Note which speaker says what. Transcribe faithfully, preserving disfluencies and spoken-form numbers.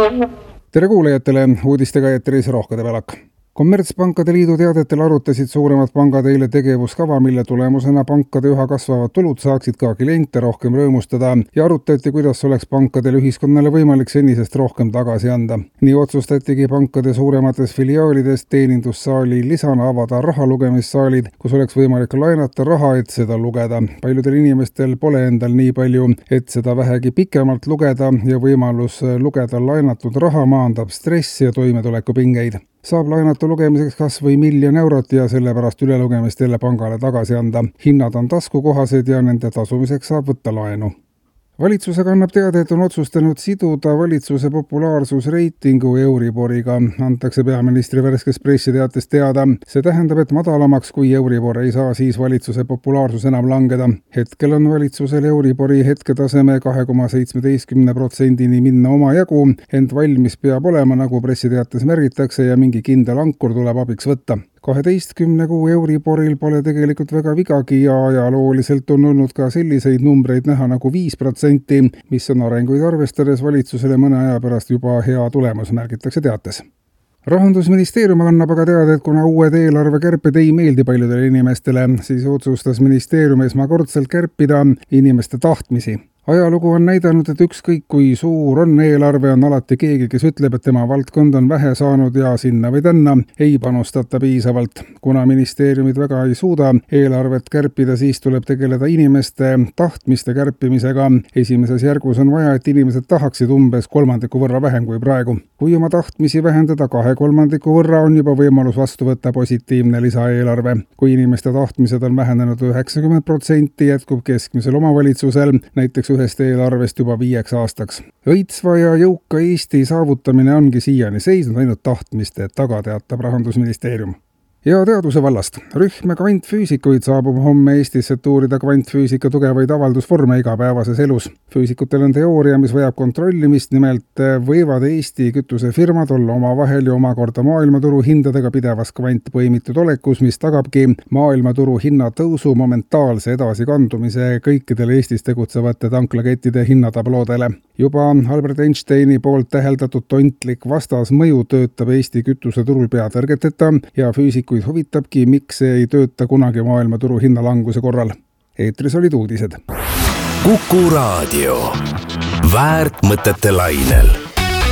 Speaker 1: tere kuulajatele, uudistega eetris Rohkede Välak. Kommertspankade liidu teadetel arutasid suuremad pangad eile tegevuskava, mille tulemusena pankade üha kasvavad tulud saaksid ka kliente rohkem rõõmustada ja arutati, kuidas oleks pankadel ühiskonnale võimalik senisest rohkem tagasi anda. Nii otsustatigi pankade suuremates filiaalides teenindussaali lisana avada rahalugemissaalid, kus oleks võimalik laenata raha, et seda lugeda. Paljudel inimestel pole endal nii palju, et seda vähegi pikemalt lugeda ja võimalus lugeda laenatud raha maandab stressi ja toimetulekupingeid. Saab laenata lugemiseks kas või miljon eurot ja sellepärast ülelugemist jälle pangale tagasi anda. Hinnad on taskukohased ja nende tasumiseks saab võtta laenu. Valitsusega annab teada, et on otsustanud siduda valitsuse populaarsusreitingu Euriboriga, antakse peaministri värskes pressiteates teada. See tähendab, et madalamaks kui Euribor ei saa siis valitsuse populaarsus enam langeda. Hetkel on valitsusel Euribori hetketaseme kahe koma seitsmeteistkümne protsendini minna oma jagu, ent valmis peab olema, nagu pressiteates märgitakse, ja mingi kindel ankur tuleb abiks võtta. kaheteistkümne kuu Euriboril pole tegelikult väga vigagi ja ajalooliselt on olnud ka selliseid numbreid näha nagu viis protsenti, mis on arenguid arvestades valitsusele mõne aja pärast juba hea tulemus, märgitakse teates. Rahandusministeerium annab aga teada, et kuna uued eelarvekärped ei meeldi paljudele inimestele, siis otsustas ministeerium esmakordselt kärpida inimeste tahtmisi. Ajalugu on näidanud, et ükskõik kui suur on eelarve, on alati keegi, kes ütleb, et tema valdkond on vähe saanud ja sinna või tänna ei panustata piisavalt. Kuna ministeeriumid väga ei suuda eelarvet kärpida, siis tuleb tegeleda inimeste tahtmiste kärpimisega. Esimeses järgus on vaja, et inimesed tahaksid umbes kolmandiku võrra vähem kui praegu. Kui oma tahtmisi vähendada kahe kolmandiku võrra, on juba võimalus vastu võtta positiivne lisaeelarve. Kui inimeste tahtmised on vähenenud üheksakümmend protsenti, jätkub keskmisel omavalitsusel näiteks ühest eelarvest juba viieks aastaks. Õitsva ja jõuka Eesti saavutamine ongi siiani seisnud ainult tahtmiste taga, teatab Rahandusministeerium. Ja teaduse vallast. Rühm kvantfüüsikuid saabub homme Eestisse, et uurida kvantfüüsika tugevaid avaldusvorme igapäevases elus. Füüsikutel on teooria, mis vajab kontrollimist, nimelt võivad Eesti kütusefirmad olla omavahel ja omakorda maailmaturu hindadega pidevas kvantpõimitud olekus, mis tagabki maailmaturu hinnatõusu momentaalse edasikandumise kõikidele Eestis tegutsevate tanklakettide hinnatabloodele. Juba Albert Einsteini poolt täheldatud tontlik vastasmõju töötab Eesti kütuseturul peatõrgeteta ja füüsikuid huvitabki, miks see ei tööta kunagi maailmaturu hinnalanguse korral. Eetris olid uudised.
Speaker 2: Kuku Raadio. Väärt mõtete lainel.